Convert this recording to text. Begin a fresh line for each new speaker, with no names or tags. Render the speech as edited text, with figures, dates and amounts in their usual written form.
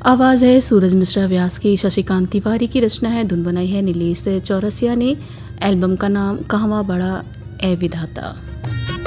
आवाज़ है सूरज मिश्रा व्यास की, शशिकांत तिवारी की रचना है, धुन बनाई है नीलेश चौरसिया ने। एल्बम का नाम कहवा बड़ा ए विधाता।